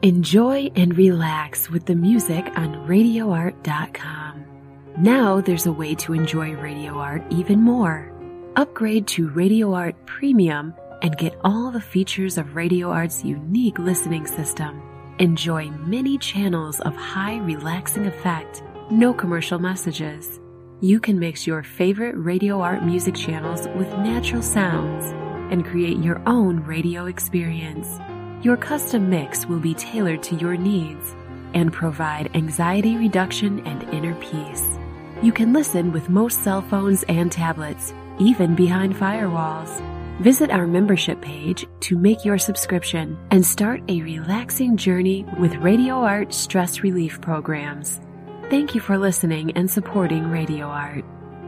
Enjoy and relax with the music on RadioArt.com. Now there's a way to enjoy Radio Art even more. Upgrade to Radio Art Premium and get all the features of Radio Art's unique listening system. Enjoy many channels of high relaxing effect, no commercial messages. You can mix your favorite Radio Art music channels with natural sounds and create your own radio experience. Your custom mix will be tailored to your needs and provide anxiety reduction and inner peace. You can listen with most cell phones and tablets, even behind firewalls. Visit our membership page to make your subscription and start a relaxing journey with Radio Art stress relief programs. Thank you for listening and supporting Radio Art.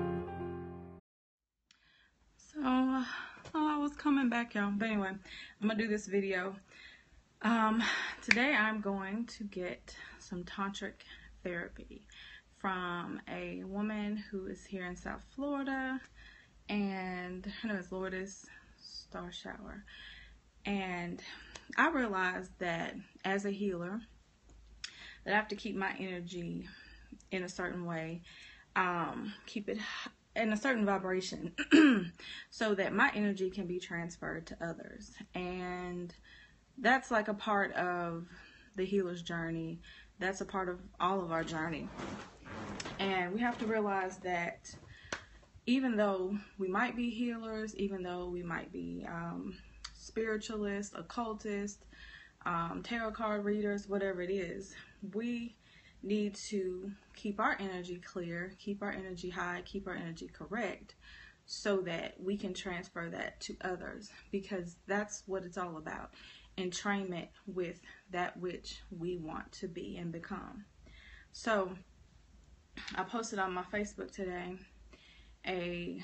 So, I was coming back, y'all. But anyway, I'm going to do this video. Today I'm going to get some tantric therapy from a woman who is here in South Florida, and her name is Lourdes Starshower. And I realized that as a healer, that I have to keep my energy in a certain way, keep it in a certain vibration so that my energy can be transferred to others. And that's like a part of the healer's journey. That's a part of all of our journey. And we have to realize that even though we might be healers, even though we might be spiritualists, occultists, tarot card readers, whatever it is, we need to keep our energy clear, keep our energy high, keep our energy correct, so that we can transfer that to others, because that's what it's all about. Entrainment with that which we want to be and become. So I posted on my Facebook today a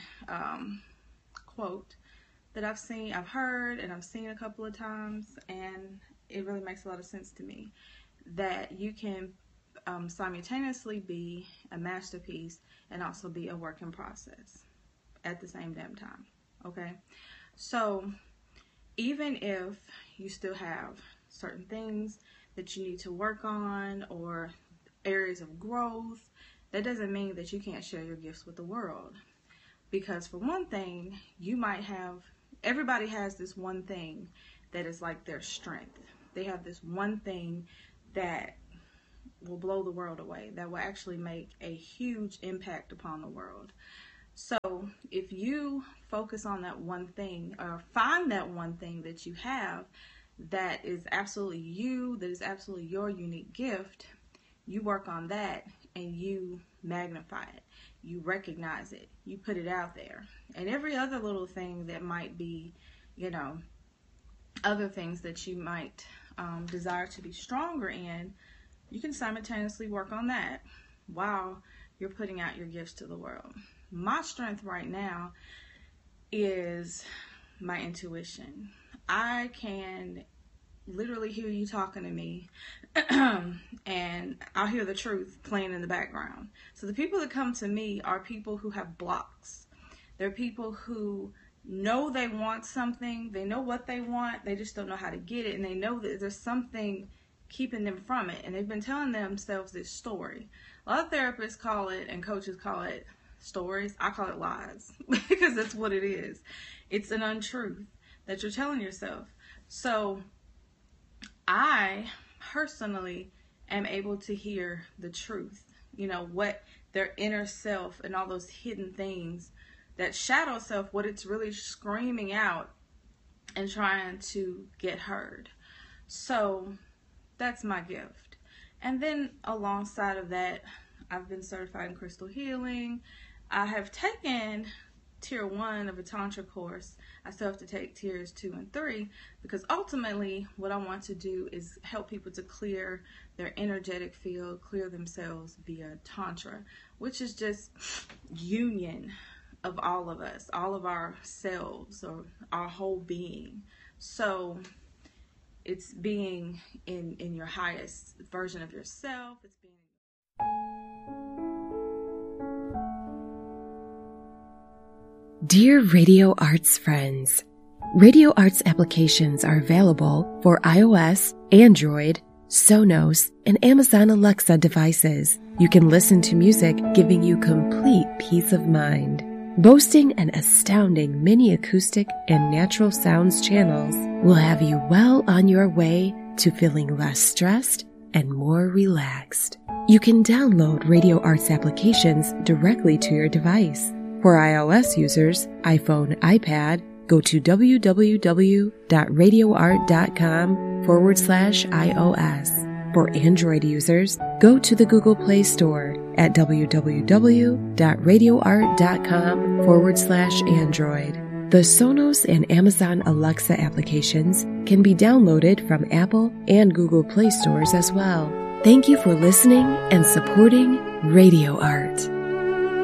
quote that I've heard and I've seen a couple of times, and it really makes a lot of sense to me, that you can simultaneously be a masterpiece and also be a work in process at the same damn time. Okay, so even if you still have certain things that you need to work on or areas of growth, that doesn't mean that you can't share your gifts with the world. Because for one thing, everybody has this one thing that is like their strength. They have this one thing that will blow the world away, that will actually make a huge impact upon the world. So if you focus on that one thing, or find that one thing that you have that is absolutely you, that is absolutely your unique gift, you work on that and you magnify it, you recognize it, you put it out there. And every other little thing that might be, other things that you might desire to be stronger in, you can simultaneously work on that while you're putting out your gifts to the world. My strength right now is my intuition. I can literally hear you talking to me and I'll hear the truth playing in the background. So the people that come to me are people who have blocks. They're people who know they want something, they know what they want, they just don't know how to get it, and they know that there's something keeping them from it, and they've been telling themselves this story. A lot of therapists call it, and coaches call it, stories. I call it lies because that's what it is. It's an untruth that you're telling yourself. So I personally am able to hear the truth, what their inner self and all those hidden things, that shadow self, what it's really screaming out and trying to get heard. So that's my gift. And then alongside of that, I've been certified in crystal healing. I have taken tier 1 of a tantra course. I still have to take tiers 2 and 3, because ultimately what I want to do is help people to clear their energetic field, clear themselves via tantra, which is just union of all of us, all of our selves, or our whole being. So it's being in your highest version of yourself. It's being Dear Radio Arts friends, Radio Arts applications are available for iOS, Android, Sonos, and Amazon Alexa devices. You can listen to music, giving you complete peace of mind. Boasting an astounding mini acoustic and natural sounds channels will have you well on your way to feeling less stressed and more relaxed. You can download Radio Art's applications directly to your device. For iOS users, iPhone, iPad, go to www.radioart.com/iOS. For Android users, go to the Google Play Store at www.radioart.com/Android. The Sonos and Amazon Alexa applications can be downloaded from Apple and Google Play stores as well. Thank you for listening and supporting Radio Art.